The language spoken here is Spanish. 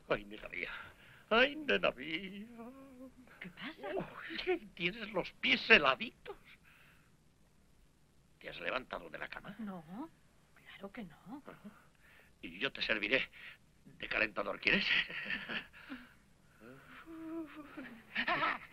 Ay, nena mía. Ay, nena mía. ¿Qué pasa? Uy, ¿tienes los pies heladitos? ¿Te has levantado de la cama? No, claro que no. Y yo te serviré de calentador, ¿quieres?